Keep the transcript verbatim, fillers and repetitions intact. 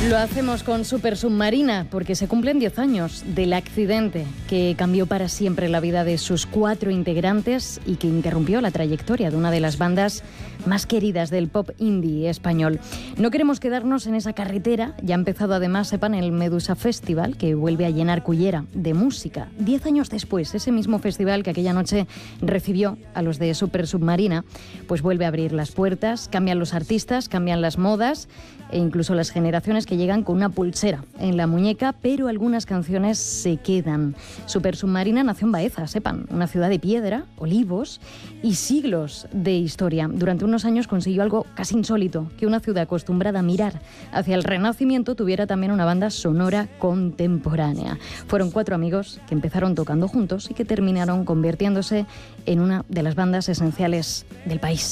Lo hacemos con Super Submarina porque se cumplen diez años del accidente que cambió para siempre la vida de sus cuatro integrantes y que interrumpió la trayectoria de una de las bandas más queridas del pop indie español. No queremos quedarnos en esa carretera. Ya ha empezado además, sepan, el Medusa Festival, que vuelve a llenar Cullera de música. Diez años después, ese mismo festival que aquella noche recibió a los de Super Submarina, pues vuelve a abrir las puertas, cambian los artistas, cambian las modas e incluso las generaciones que llegan con una pulsera en la muñeca, pero algunas canciones se quedan. Super Submarina nació en Baeza, sepan, una ciudad de piedra, olivos y siglos de historia. Durante unos años consiguió algo casi insólito, que una ciudad acostumbrada a mirar hacia el Renacimiento tuviera también una banda sonora contemporánea. Fueron cuatro amigos que empezaron tocando juntos y que terminaron convirtiéndose en una de las bandas esenciales del país.